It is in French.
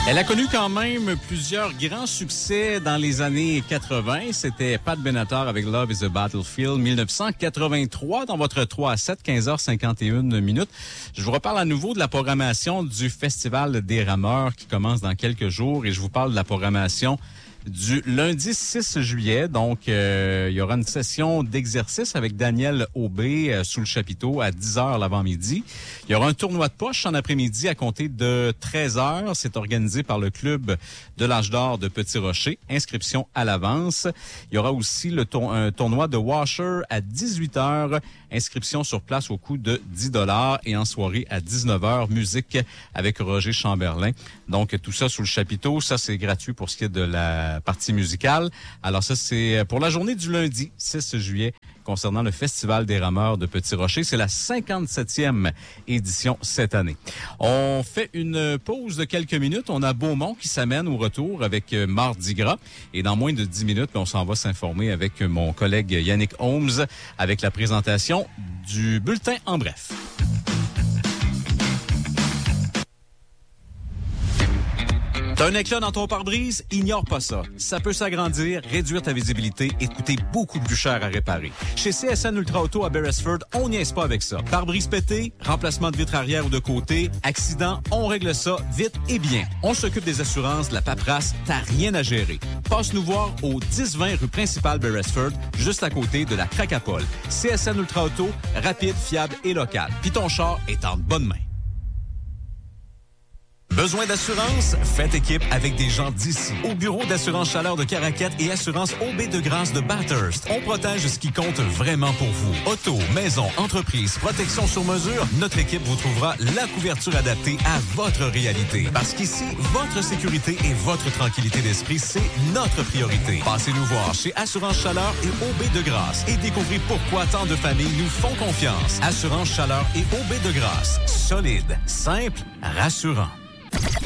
Elle a connu quand même plusieurs grands succès dans les années 80. C'était Pat Benatar avec Love is a Battlefield, 1983, dans votre 3 à 7, 15h51 minutes. Je vous reparle à nouveau de la programmation du Festival des Rameurs qui commence dans quelques jours et je vous parle de la programmation du lundi 6 juillet. Donc, il y aura une session d'exercice avec Daniel Aubé sous le chapiteau à 10h l'avant-midi. Il y aura un tournoi de poche en après-midi à compter de 13h. C'est organisé par le club de l'Âge d'Or de Petit-Rocher. Inscription à l'avance. Il y aura aussi un tournoi de washer à 18h. Inscription sur place au coût de 10$ et en soirée à 19h, musique avec Roger Chamberlain. Donc, tout ça sous le chapiteau. Ça, c'est gratuit pour ce qui est de la partie musicale. Alors ça, c'est pour la journée du lundi 6 juillet concernant le Festival des Rameurs de Petit-Rocher. C'est la 57e édition cette année. On fait une pause de quelques minutes. On a Beaumont qui s'amène au retour avec Mardi Gras. Et dans moins de 10 minutes, on s'en va s'informer avec mon collègue Yannick Holmes avec la présentation du bulletin en bref. T'as un éclat dans ton pare-brise? Ignore pas ça. Ça peut s'agrandir, réduire ta visibilité et te coûter beaucoup plus cher à réparer. Chez CSN Ultra Auto à Beresford, on niaise pas avec ça. Pare-brise pété, remplacement de vitre arrière ou de côté, accident, on règle ça vite et bien. On s'occupe des assurances, de la paperasse, t'as rien à gérer. Passe nous voir au 1020 rue principale Beresford, juste à côté de la Cracapole. CSN Ultra Auto, rapide, fiable et local. Puis ton char est en bonne main. Besoin d'assurance? Faites équipe avec des gens d'ici. Au bureau d'assurance chaleur de Caraquette et assurance OB de Grâce de Bathurst, on protège ce qui compte vraiment pour vous. Auto, maison, entreprise, protection sur mesure, notre équipe vous trouvera la couverture adaptée à votre réalité. Parce qu'ici, votre sécurité et votre tranquillité d'esprit, c'est notre priorité. Passez nous voir chez Assurance Chaleur et OB de Grâce et découvrez pourquoi tant de familles nous font confiance. Assurance Chaleur et OB de Grâce. Solide, simple, rassurant.